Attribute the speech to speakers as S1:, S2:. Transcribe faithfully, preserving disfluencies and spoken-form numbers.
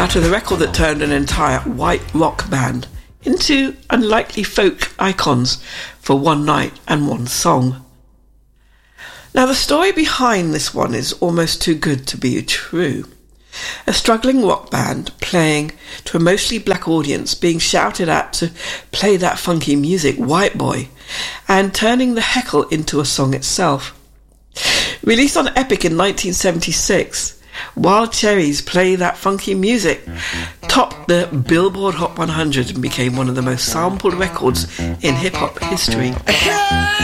S1: out of the record that turned an entire white rock band into unlikely folk icons for one night and one song. Now, the story behind this one is almost too good to be true. A struggling rock band playing to a mostly black audience being shouted at to play that funky music, White Boy, and turning the heckle into a song itself. Released on Epic in nineteen seventy-six, Wild Cherries Play That Funky Music topped the Billboard Hot one hundred and became one of the most sampled records in hip-hop history.